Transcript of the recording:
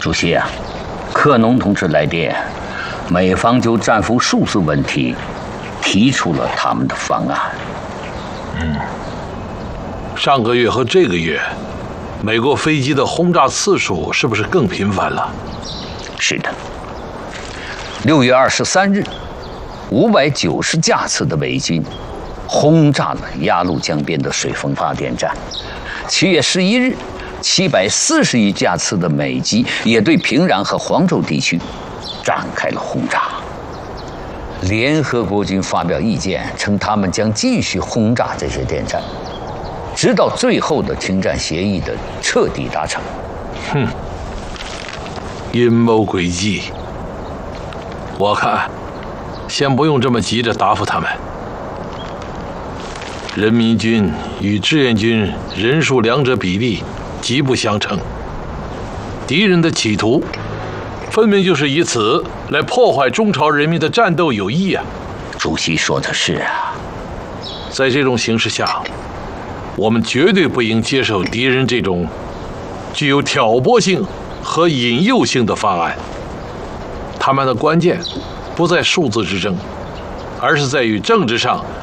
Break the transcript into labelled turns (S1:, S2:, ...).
S1: 主席啊，克农同志来电，美方就战俘数字问题提出了他们的方案。
S2: 上个月和这个月，美国飞机的轰炸次数是不是更频繁了？
S1: 是的。6月23日，590架次的美军轰炸了鸭绿江边的水丰发电站。7月11日，741架次的美机也对平壤和黄州地区展开了轰炸。联合国军发表意见称，他们将继续轰炸这些电站，直到最后的停战协议的彻底达成。
S2: 阴谋诡计，我看先不用这么急着答复他们。人民军与志愿军人数两者比例极不相称，敌人的企图分明就是以此来破坏中朝人民的战斗友谊啊！
S1: 主席说的是啊。
S2: 在这种形势下，我们绝对不应接受敌人这种具有挑拨性和引诱性的方案。他们的关键不在数字之争，而是在于政治上